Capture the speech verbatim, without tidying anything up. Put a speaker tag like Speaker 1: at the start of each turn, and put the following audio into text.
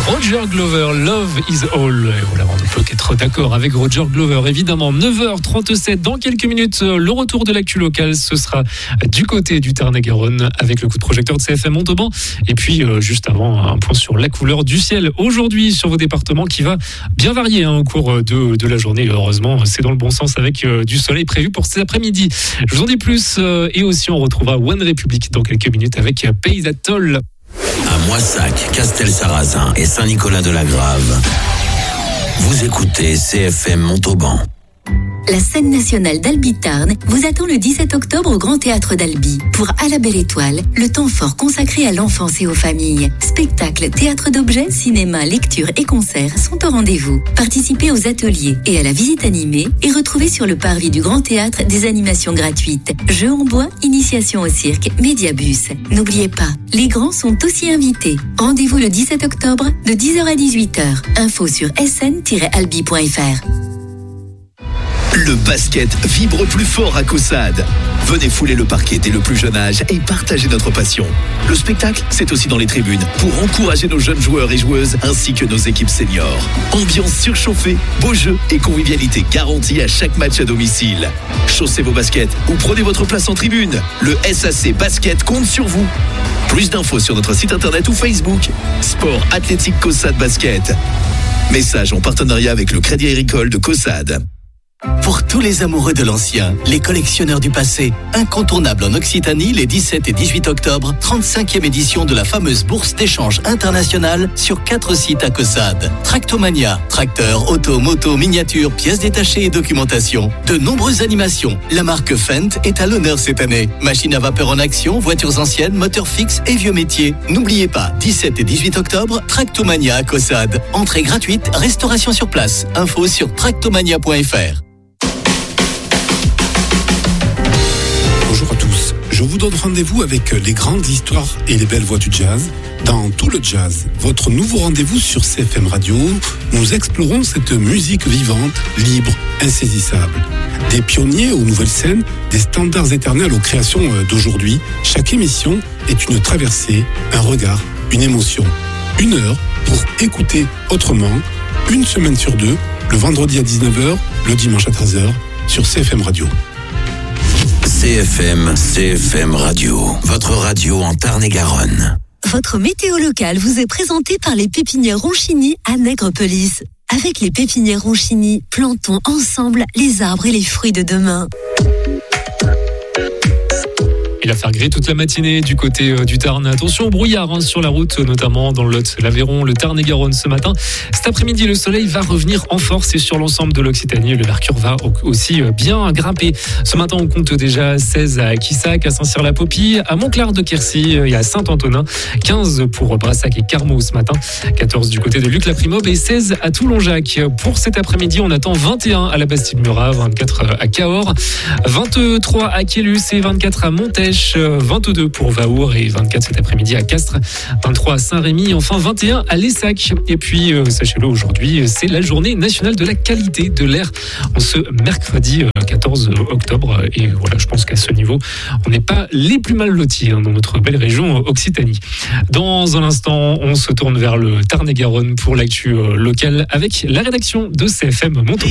Speaker 1: Roger Glover, Love is All. Et voilà, on ne peut qu'être d'accord avec Roger Glover, évidemment. neuf heures trente-sept, dans quelques minutes, le retour de l'actu locale, ce sera du côté du Tarn-et-Garonne avec le coup de projecteur de C F M Montauban. Et puis, euh, juste avant, un point sur la couleur du ciel aujourd'hui sur vos départements qui va bien varier hein, au cours de, de la journée. Heureusement, c'est dans le bon sens avec euh, du soleil prévu pour cet après-midi. Je vous en dis plus. Euh, et aussi, on retrouvera One Republic dans quelques minutes avec Pays Atoll.
Speaker 2: À Moissac, Castel-Sarrazin et Saint-Nicolas-de-la-Grave. Vous écoutez C F M Montauban.
Speaker 3: La scène nationale d'Albi Tarn vous attend le dix-sept octobre au Grand Théâtre d'Albi pour À la Belle Étoile, le temps fort consacré à l'enfance et aux familles. Spectacles, théâtre d'objets, cinéma, lecture et concerts sont au rendez-vous. Participez aux ateliers et à la visite animée et retrouvez sur le parvis du Grand Théâtre des animations gratuites. Jeux en bois, initiation au cirque, médiabus. N'oubliez pas, les grands sont aussi invités. Rendez-vous le dix-sept octobre de dix heures à dix-huit heures. Info sur s n tiret albi point f r.
Speaker 4: Le basket vibre plus fort à Caussade. Venez fouler le parquet dès le plus jeune âge et partagez notre passion. Le spectacle, c'est aussi dans les tribunes pour encourager nos jeunes joueurs et joueuses ainsi que nos équipes seniors. Ambiance surchauffée, beaux jeux et convivialité garantie à chaque match à domicile. Chaussez vos baskets ou prenez votre place en tribune. Le S A C Basket compte sur vous. Plus d'infos sur notre site internet ou Facebook. Sport Athlétique Caussade Basket. Message en partenariat avec le Crédit Agricole de Caussade.
Speaker 5: Pour tous les amoureux de l'ancien, les collectionneurs du passé, incontournable en Occitanie les dix-sept et dix-huit octobre, trente-cinquième édition de la fameuse bourse d'échange internationale sur quatre sites à Caussade. Tractomania, tracteurs, auto, moto, miniatures, pièces détachées et documentation. De nombreuses animations. La marque Fendt est à l'honneur cette année. Machines à vapeur en action, voitures anciennes, moteurs fixes et vieux métiers. N'oubliez pas, dix-sept et dix-huit octobre, Tractomania à Caussade. Entrée gratuite, restauration sur place. Info sur tractomania point f r.
Speaker 6: Bonjour à tous, je vous donne rendez-vous avec les grandes histoires et les belles voix du jazz dans Tout le Jazz, votre nouveau rendez-vous sur C F M Radio. Nous explorons cette musique vivante, libre, insaisissable. Des pionniers aux nouvelles scènes, des standards éternels aux créations d'aujourd'hui. Chaque émission est une traversée, un regard, une émotion. Une heure pour écouter autrement, une semaine sur deux, le vendredi à dix-neuf heures, le dimanche à treize heures, sur C F M Radio.
Speaker 2: C F M, C F M Radio, votre radio en Tarn-et-Garonne.
Speaker 3: Votre météo locale vous est présentée par les pépinières Ronchini à Nègrepelisse. Avec les pépinières Ronchini, plantons ensemble les arbres et les fruits de demain.
Speaker 1: Il va faire gris toute la matinée du côté euh, du Tarn. Attention au brouillard hein, sur la route, notamment dans le Lot, l'Aveyron, le Tarn-et-Garonne ce matin. Cet après-midi, le soleil va revenir en force et sur l'ensemble de l'Occitanie. Le mercure va aussi bien grimper. Ce matin, on compte déjà seize à Quissac, à Saint-Cyr-la-Popie, à Montclar de Quercy et à Saint-Antonin. quinze pour Brassac et Carmaux ce matin. quatorze du côté de Luc-la-Primobe et seize à Toulon-Jacques. Pour cet après-midi, on attend vingt et un à la Bastide-Murat, vingt-quatre à Cahors, vingt-trois à Quélus et vingt-quatre à Montèche. vingt-deux pour Vaour et vingt-quatre cet après-midi à Castres, vingt-trois à Saint-Rémy, enfin vingt et un à Lessac. Et puis, euh, sachez-le, aujourd'hui, c'est la journée nationale de la qualité de l'air en ce mercredi quatorze octobre. Et voilà, je pense qu'à ce niveau, on n'est pas les plus mal lotis hein, dans notre belle région Occitanie. Dans un instant, on se tourne vers le Tarn-et-Garonne pour l'actu euh, locale avec la rédaction de C F M Montauban.